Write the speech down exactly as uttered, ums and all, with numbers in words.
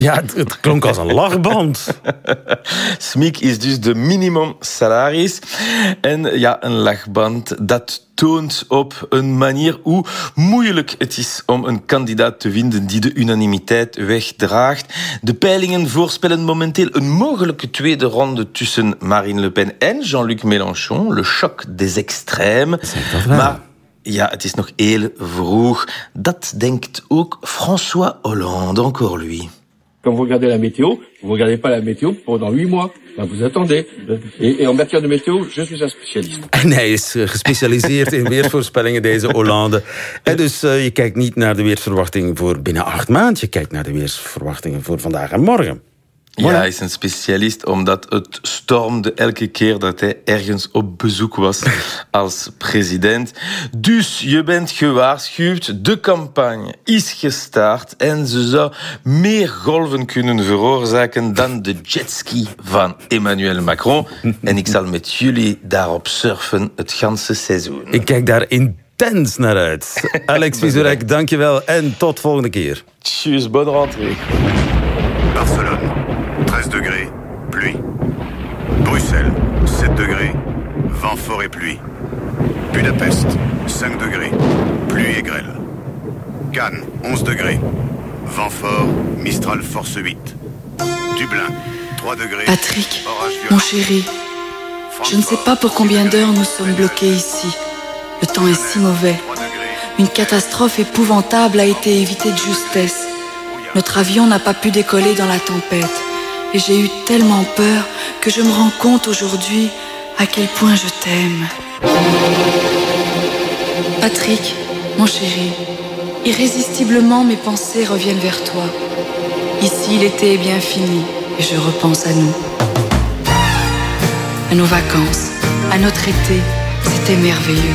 Ja, het, het klonk als een lachband. S M I C is dus de minimumsalaris. En ja, een lachband, dat toont op een manier hoe moeilijk het is om een kandidaat te vinden die de unanimiteit wegdraagt. De peilingen voorspellen momenteel een mogelijke tweede ronde tussen Marine Le Pen en Jean-Luc Mélenchon. Le choc des extrêmes. Maar ja, het is nog heel vroeg. Dat denkt ook François Hollande, encore lui. Quand vous regardez la météo, vous regardez pas la météo pendant huit mois. Ben, vous attendez. Et, et en matière de météo, je suis un spécialiste. En hij is gespecialiseerd in weersvoorspellingen, deze Hollande. En dus uh, je kijkt niet naar de weersverwachtingen voor binnen acht maanden. Je kijkt naar de weersverwachtingen voor vandaag en morgen. Ja, hij is een specialist omdat het stormde elke keer dat hij ergens op bezoek was als president. Dus je bent gewaarschuwd, de campagne is gestart en ze zou meer golven kunnen veroorzaken dan de jetski van Emmanuel Macron. En ik zal met jullie daarop surfen het ganse seizoen. Ik kijk daar intens naar uit. Alex Vizorek, dankjewel en tot volgende keer. Tjus, bonne rentrée. Barcelone, treize degrés, pluie. Bruxelles, sept degrés, vent fort et pluie. Budapest, cinq degrés, pluie et grêle. Cannes, onze degrés, vent fort, Mistral force huit. Dublin, trois degrés, Patrick, orage violent. mon chéri, je ne sais pas pour combien d'heures nous sommes bloqués ici. Le temps est si mauvais. Une catastrophe épouvantable a été évitée de justesse. Notre avion n'a pas pu décoller dans la tempête. Et j'ai eu tellement peur que je me rends compte aujourd'hui à quel point je t'aime. Patrick, mon chéri, irrésistiblement mes pensées reviennent vers toi. Ici, l'été est bien fini et je repense à nous. À nos vacances, à notre été, c'était merveilleux.